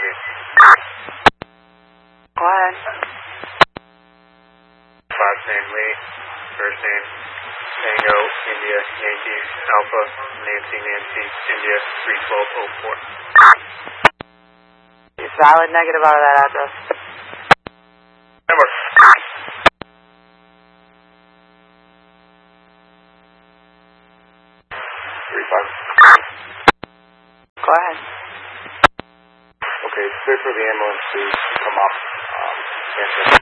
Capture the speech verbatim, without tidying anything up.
name. Go ahead. Last name Lee. First name Tango, India, Yankee, Alpha, Nancy, Nancy, India, three twelve oh four. Valid negative out of that address. Number. Three five. Go ahead. Okay, clear for the ambulance to come up. Um,